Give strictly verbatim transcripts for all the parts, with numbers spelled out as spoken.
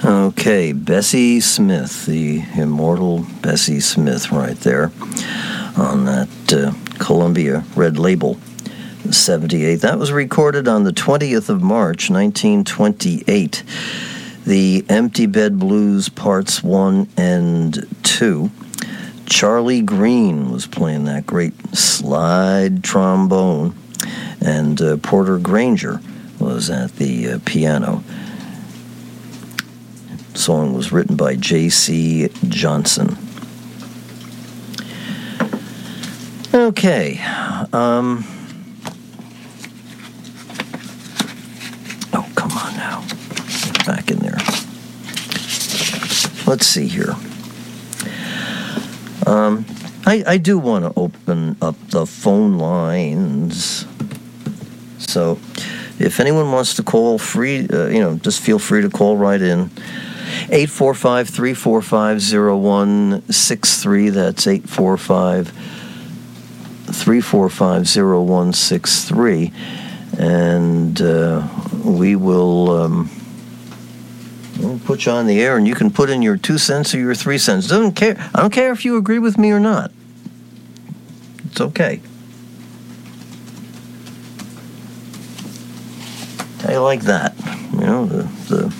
Okay, Bessie Smith, the immortal Bessie Smith right there on that uh, Columbia Red Label, seventy-eight. That was recorded on the twentieth of March, nineteen twenty-eight. The Empty Bed Blues Parts one and two. Charlie Green was playing that great slide trombone, and uh, Porter Granger was at the uh, piano. The song was written by J C Johnson. Okay. Um, oh, come on now. Get back in there. Let's see here. Um, I, I do want to open up the phone lines. So if anyone wants to call, free, uh, you know, just feel free to call right in. eight four five, three four five, zero one six three. That's eight four five, three four five, zero one six three. And uh, we will um, we'll put you on the air, and you can put in your two cents or your three cents. Doesn't care. I don't care if you agree with me or not. It's okay. I like that. You know, the... the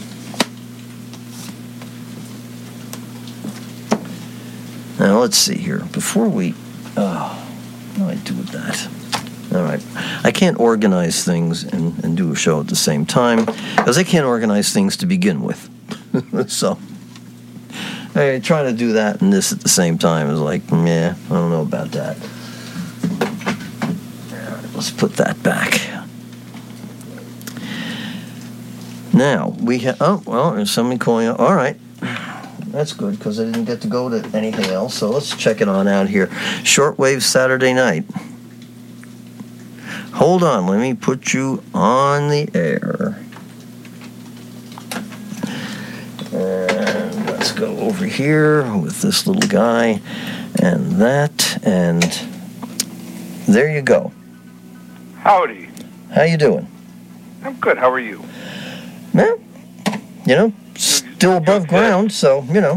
Now, let's see here. Before we... Oh, what do I do with that? All right. I can't organize things and, and do a show at the same time, because I can't organize things to begin with. So, hey, trying to do that and this at the same time is like, yeah, I don't know about that. All right, let's put that back. Now, we have... Oh, well, there's somebody calling out. All right. That's good, because I didn't get to go to anything else, so let's check it on out here. Shortwave Saturday night. Hold on, let me put you on the air. And let's go over here with this little guy and that, and there you go. Howdy. How you doing? I'm good, how are you? Well, you know, still above ground, so, you know.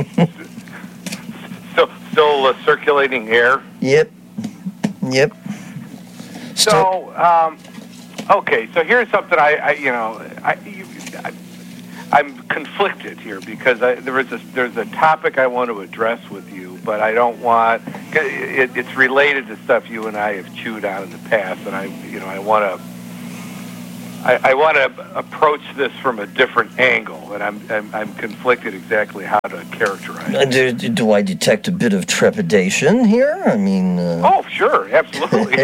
still still uh, circulating air? Yep. Yep. So, um, okay, so here's something I, I you know, I, you, I, I'm conflicted here because I, there is a, there's a topic I want to address with you, but I don't want, it, it's related to stuff you and I have chewed on in the past, and I, you know, I want to, I, I want to approach this from a different angle, and I'm I'm, I'm conflicted exactly how to characterize it. Do, do I detect a bit of trepidation here? I mean... Uh... Oh, sure, absolutely.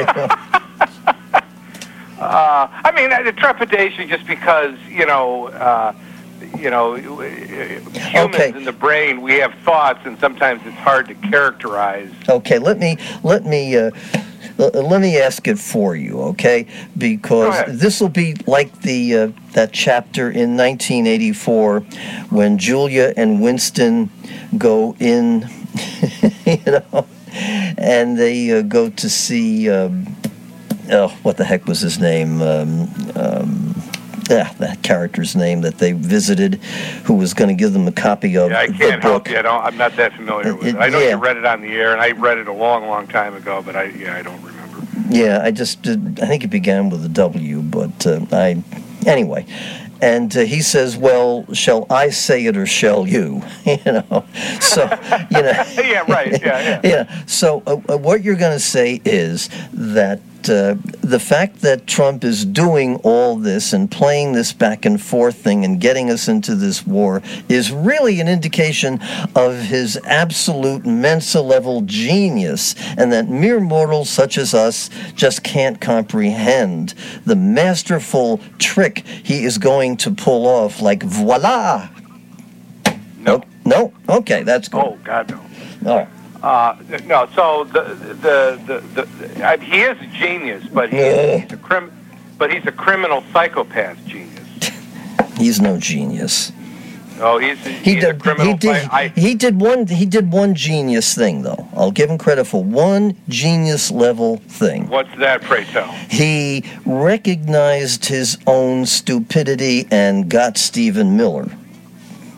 uh, I mean, the trepidation just because, you know, uh, you know, humans okay. in the brain, we have thoughts, and sometimes it's hard to characterize. Okay, let me... Let me uh... Let me ask it for you, okay? Because this will be like the uh, that chapter in nineteen eighty-four when Julia and Winston go in, you know, and they uh, go to see, um, oh, what the heck was his name? Um, um, yeah, that character's name that they visited, who was going to give them a copy of yeah, I the can't book. help you. I don't, I'm not that familiar with it. it. I know yeah. you read it on the air, and I read it a long, long time ago, but I, yeah, I don't remember. Yeah, I just did, I think it began with a W, but uh, I, anyway. And uh, he says, well, shall I say it or shall you? you know, so, you know. yeah, right, yeah, yeah. yeah, so uh, what you're going to say is that uh, the fact that Trump is doing all this and playing this back and forth thing and getting us into this war is really an indication of his absolute Mensa-level genius, and that mere mortals such as us just can't comprehend the masterful trick he is going to pull off, like voila. No. No? Okay, that's good. Oh, God, no. All right. Uh, no, so the the the, the, the I, he is a genius, but he, uh, he's a crim, but he's a criminal psychopath genius. He's no genius. Oh, he's, he he's did, a criminal. He did. I, he did one. He did one genius thing, though. I'll give him credit for one genius level thing. What's that, pray tell? He recognized his own stupidity and got Stephen Miller.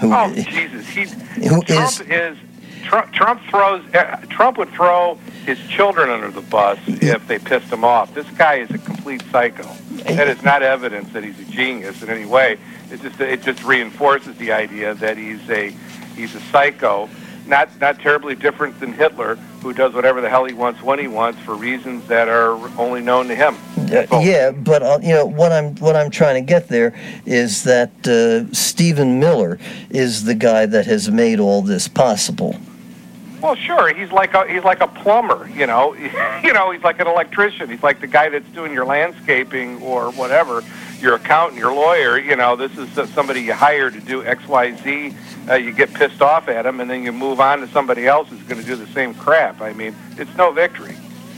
Who, oh Jesus, he who Trump is, is Trump, Trump throws uh, Trump would throw his children under the bus if they pissed him off. This guy is a complete psycho. That is not evidence that he's a genius in any way. It just it just reinforces the idea that he's a he's a psycho. Not not terribly different than Hitler, who does whatever the hell he wants when he wants for reasons that are only known to him. Uh, yeah, but uh, you know what I'm what I'm trying to get there is that uh, Stephen Miller is the guy that has made all this possible. Well, sure, he's like a he's like a plumber, you know, you know, he's like an electrician. He's like the guy that's doing your landscaping or whatever, your accountant, your lawyer. You know, this is somebody you hire to do X, Y, Z. Uh, you get pissed off at him, and then you move on to somebody else who's going to do the same crap. I mean, it's no victory.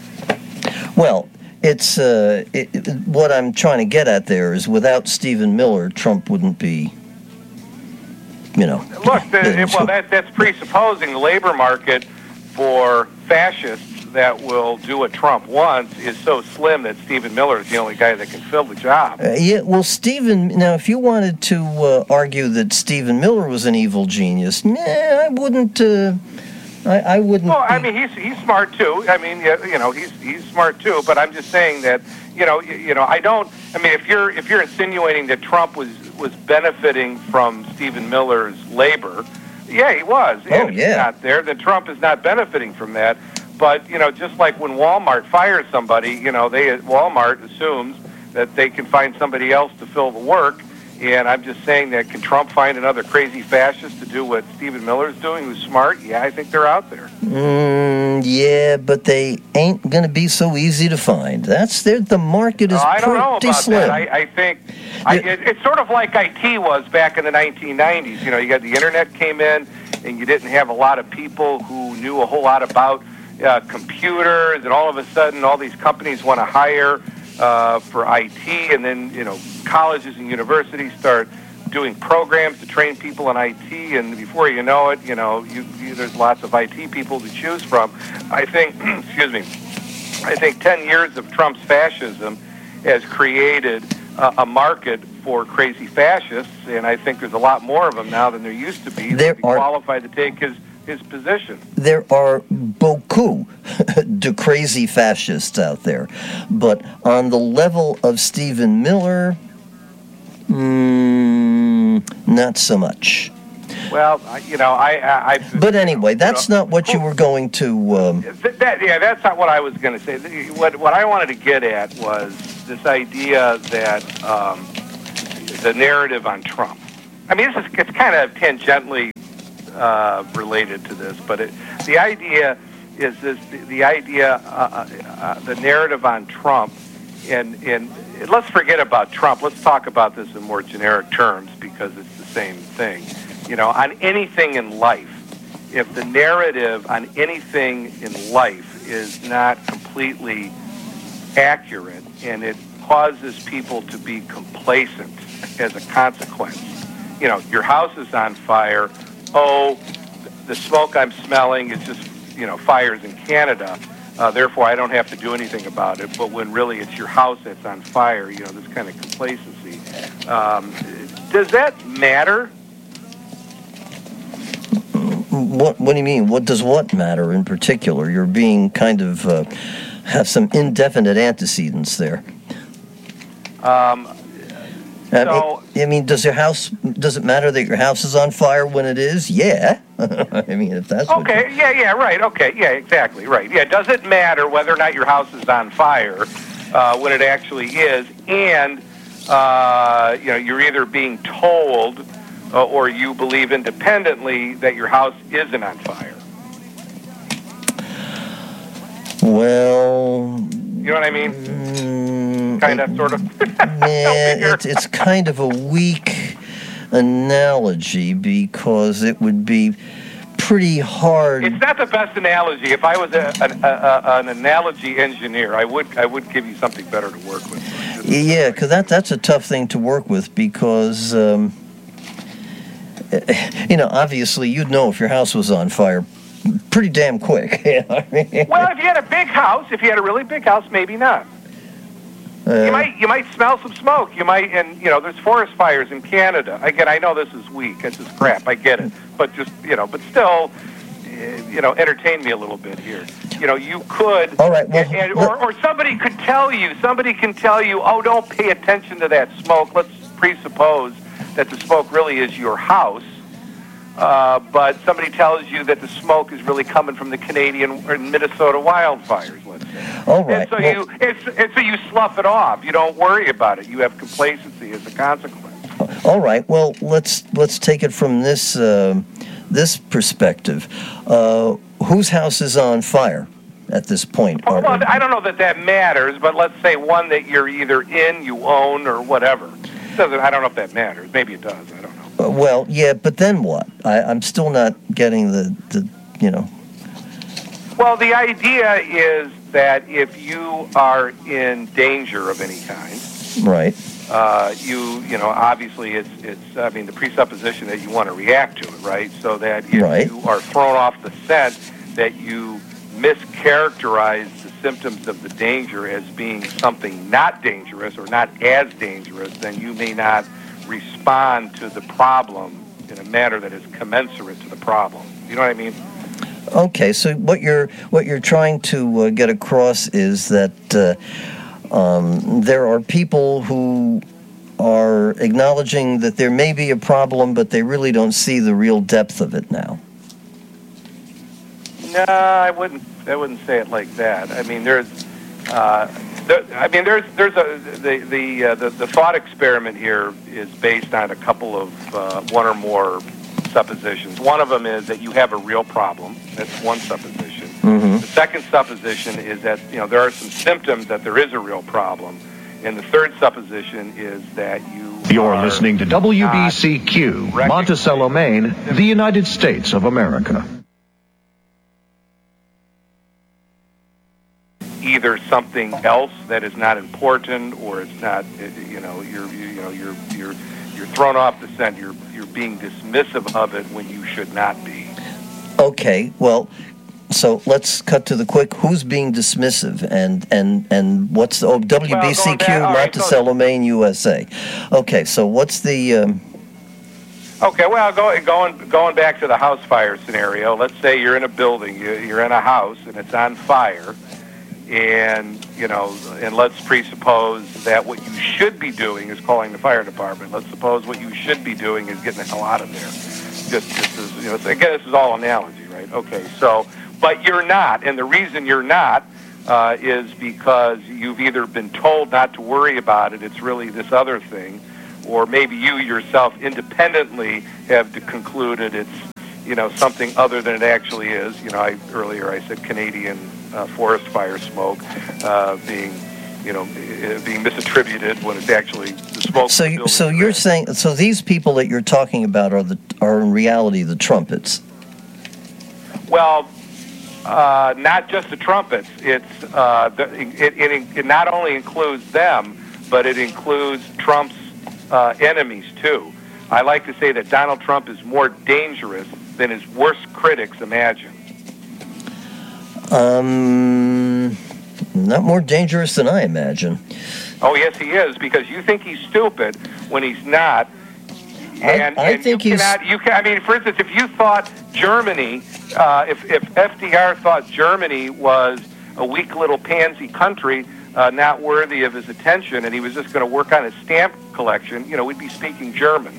Well, it's uh, it, it, what I'm trying to get at there is without Stephen Miller, Trump wouldn't be, you know. Look, the, well, that that's presupposing the labor market for fascists that will do what Trump wants is so slim that Stephen Miller is the only guy that can fill the job. Uh, yeah, well, Stephen, now, if you wanted to uh, argue that Stephen Miller was an evil genius, nah, I wouldn't, uh, I, I wouldn't. Well, be... I mean, he's he's smart too. I mean, you know, he's he's smart too. But I'm just saying that, you know, you, you know, I don't. I mean, if you're if you're insinuating that Trump was was benefiting from Stephen Miller's labor, yeah, he was. Oh, and if yeah. he's not there, then Trump is not benefiting from that. But, you know, just like when Walmart fires somebody, you know, they Walmart assumes that they can find somebody else to fill the work. And I'm just saying that can Trump find another crazy fascist to do what Stephen Miller's doing, who's smart? Yeah, I think they're out there. Mm, yeah, but they ain't going to be so easy to find. That's there. The market is uh, I don't know pretty about slim. that. I, I think I, it, it's sort of like I T was back in the nineteen nineties. You know, you got the Internet came in, and you didn't have a lot of people who knew a whole lot about Uh, computers, and all of a sudden all these companies want to hire uh, for I T, and then, you know, colleges and universities start doing programs to train people in I T, and before you know it, you know, you, you, there's lots of I T people to choose from. I think, excuse me, I think ten years of Trump's fascism has created uh, a market for crazy fascists, and I think there's a lot more of them now than there used to be. There be are... qualified to take his his position. There are beaucoup de crazy fascists out there, but on the level of Stephen Miller, mm, not so much. Well, you know, I... I, I but anyway, that's you know, not what you were going to... Um, th- that, yeah, that's not what I was going to say. What, what I wanted to get at was this idea that um, the narrative on Trump. I mean, this is, it's kind of tangentially Uh, related to this, but it, the idea is this: the, the idea, uh, uh, the narrative on Trump, and and let's forget about Trump. Let's talk about this in more generic terms because it's the same thing. You know, on anything in life, if the narrative on anything in life is not completely accurate and it causes people to be complacent as a consequence, you know, your house is on fire. Oh, the smoke I'm smelling is just, you know, fires in Canada. Uh, therefore, I don't have to do anything about it. But when really it's your house that's on fire, you know, this kind of complacency. Um, does that matter? What What do you mean? What does what matter in particular? You're being kind of uh, have some indefinite antecedents there. Um, Uh, so, it, I mean, does your house? Does it matter that your house is on fire when it is? Yeah. I mean, if that's okay. What yeah. Yeah. Right. Okay. Yeah. Exactly. Right. Yeah. Does it matter whether or not your house is on fire uh, when it actually is? And uh, you know, you're either being told uh, or you believe independently that your house isn't on fire. Well. You know what I mean? Mm, kind of, sort of. Yeah, it's it's kind of a weak analogy because it would be pretty hard. It's not the best analogy. If I was a, an, a, a, an analogy engineer, I would I would give you something better to work with. Yeah, because that that's a tough thing to work with because, um, you know, obviously you'd know if your house was on fire pretty damn quick. You know what I mean? Well, if you had a big house, if you had a really big house, maybe not. Uh, you might you might smell some smoke. You might, and you know, there's forest fires in Canada. Again, I know this is weak. This is crap. I get it, but just you know, but still, you know, entertain me a little bit here. You know, you could, all right, well, and, and, or or somebody could tell you. Somebody can tell you, oh, don't pay attention to that smoke. Let's presuppose that the smoke really is your house. Uh, but somebody tells you that the smoke is really coming from the Canadian or Minnesota wildfires, let's say. All right. And so well, you, it's, and so you slough it off. You don't worry about it. You have complacency as a consequence. all right. Well, let's let's take it from this uh, this perspective. Uh, whose house is on fire at this point? Oh, well, I don't know that that matters, but let's say one that you're either in, you own, or whatever. Doesn't I don't know if that matters. Maybe it does. I don't know. Uh, well, yeah, but then what? I, I'm still not getting the, the, you know. Well, the idea is that if you are in danger of any kind, right, uh, you, you know, obviously it's, it's, I mean, the presupposition that you want to react to it, right? So that if right. you are thrown off the scent, that you mischaracterize the symptoms of the danger as being something not dangerous or not as dangerous, then you may not respond to the problem in a manner that is commensurate to the problem. You know what I mean? Okay, so what you're what you're trying to uh, get across is that uh, um, there are people who are acknowledging that there may be a problem, but they really don't see the real depth of it now. No, I wouldn't. I wouldn't say it like that. I mean, there's. Uh, The, I mean, there's there's a the the, uh, the the thought experiment here is based on a couple of uh, one or more suppositions. One of them is that you have a real problem. That's one supposition. Mm-hmm. The second supposition is that you know there are some symptoms that there is a real problem, and the third supposition is that you. You're are listening to W B C Q, Monticello, Maine, the United States of America. Either something else that is not important, or it's not, you know, you're, you, you know, you're, you're, you're thrown off the scent. You're, you're being dismissive of it when you should not be. Okay, well, so let's cut to the quick. Who's being dismissive, and and and what's the, oh, W B C Q, well, right, Monticello, so, Maine, U S A. Okay, so what's the? Um, okay, well, go, going going back to the house fire scenario. Let's say you're in a building, you, you're in a house, and it's on fire. And, you know, and let's presuppose that what you should be doing is calling the fire department. Let's suppose what you should be doing is getting the hell out of there. Just, just as, you know, again, this is all analogy, right? Okay, so, but you're not, and the reason you're not uh, is because you've either been told not to worry about it, it's really this other thing, or maybe you yourself independently have concluded it's, you know, something other than it actually is. You know, I, earlier I said Canadian uh, forest fire smoke uh, being, you know, being misattributed when it's actually the smoke. So, you, so you're saying, so these people that you're talking about are the are in reality the trumpets? Well, uh, not just the trumpets. It's uh, the, it, it it not only includes them, but it includes Trump's uh, enemies too. I like to say that Donald Trump is more dangerous than his worst critics imagine. Um, not more dangerous than I imagine. Oh, yes, he is, because you think he's stupid when he's not. And, I, I and think you he's... Cannot, you can, I mean, for instance, if you thought Germany, uh, if, if F D R thought Germany was a weak little pansy country, uh, not worthy of his attention, and he was just going to work on his stamp collection, you know, we'd be speaking German.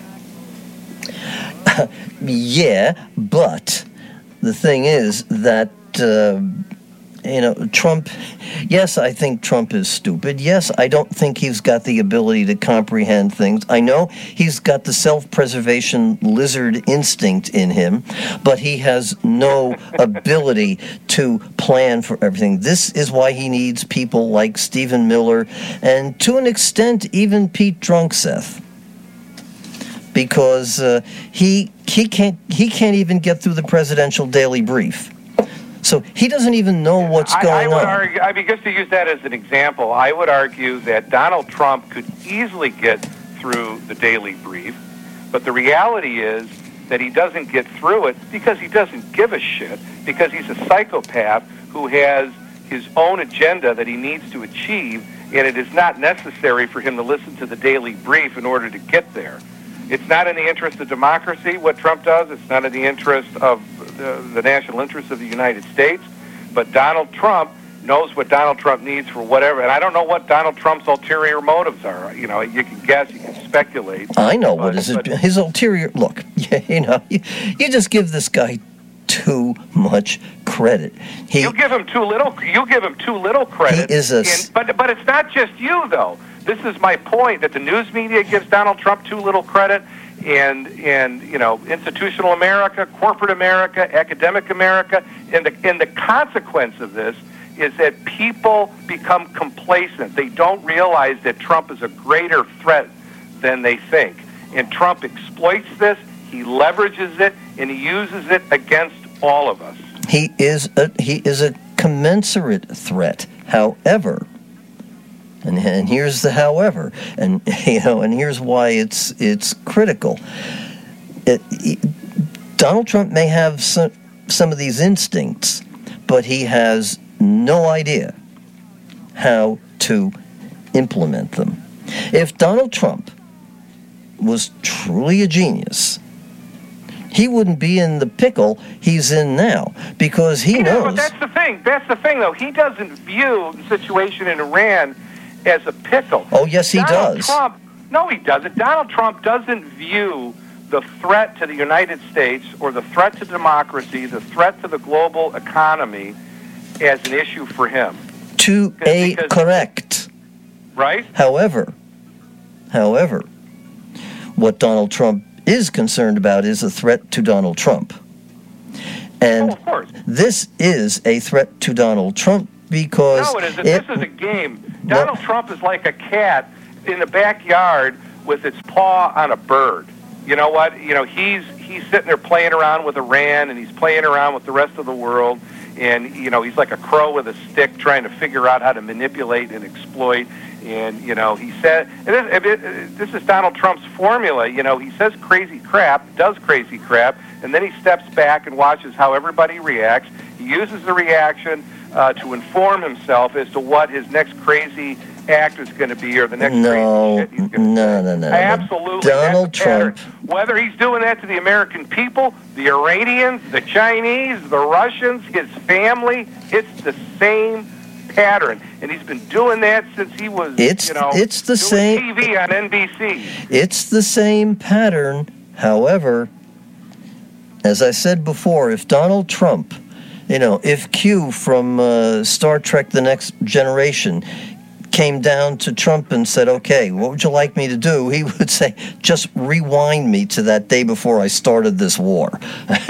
Yeah, but the thing is that, uh, you know, Trump, yes, I think Trump is stupid. Yes, I don't think he's got the ability to comprehend things. I know he's got the self-preservation lizard instinct in him, but he has no ability to plan for everything. This is why he needs people like Stephen Miller and, to an extent, even Pete Drunkseth. Because uh, he he can't he can't even get through the presidential daily brief, so he doesn't even know what's I, going I would on. Argue, I mean, just to use that as an example, I would argue that Donald Trump could easily get through the daily brief, but the reality is that he doesn't get through it because he doesn't give a shit, because he's a psychopath who has his own agenda that he needs to achieve, and it is not necessary for him to listen to the Daily Brief in order to get there. It's not in the interest of democracy, what Trump does. It's not in the interest of the, the national interest of the United States. But Donald Trump knows what Donald Trump needs for whatever. And I don't know what Donald Trump's ulterior motives are. You know, you can guess, you can speculate. I know but, what is but, his ulterior. Look, you know, you, you just give this guy too much credit. He, you give him too little. You give him too little credit. He is a. And, but but it's not just you though. This is my point, that the news media gives Donald Trump too little credit, and and you know, institutional America, corporate America, academic America, and the and the consequence of this is that people become complacent. They don't realize that Trump is a greater threat than they think, and Trump exploits this. He leverages it, and he uses it against all of us. He is a he is a commensurate threat. However. And, and here's the however, and you know, and here's why it's it's critical. It, he, Donald Trump may have some some of these instincts, but he has no idea how to implement them. If Donald Trump was truly a genius, he wouldn't be in the pickle he's in now, because he you know, knows. But that's the thing. That's the thing, though. He doesn't view the situation in Iran as a pickle. Oh, yes, he Donald does. Trump, no, he doesn't. Donald Trump doesn't view the threat to the United States or the threat to democracy, the threat to the global economy as an issue for him. To a because, correct. Right? However, however, what Donald Trump is concerned about is a threat to Donald Trump. And oh, of course. This is a threat to Donald Trump because... No, it isn't. It, this is a game. Donald well, Trump is like a cat in the backyard with its paw on a bird. You know what? You know, he's he's sitting there playing around with Iran, and he's playing around with the rest of the world, and, you know, he's like a crow with a stick trying to figure out how to manipulate and exploit. And, you know, he said, and this, this is Donald Trump's formula. You know, he says crazy crap, does crazy crap, and then he steps back and watches how everybody reacts. He uses the reaction uh, to inform himself as to what his next crazy act is going to be, or the next no, crazy shit he's going to no, do. no, no, no. Absolutely. Donald That's the pattern. Trump. Whether he's doing that to the American people, the Iranians, the Chinese, the Russians, his family, it's the same pattern, and he's been doing that since he was, it's, you know, it's the doing same, T V on N B C. It's the same pattern. However, as I said before, if Donald Trump, you know, if Q from uh, Star Trek The Next Generation came down to Trump and said, okay, what would you like me to do? He would say, just rewind me to that day before I started this war.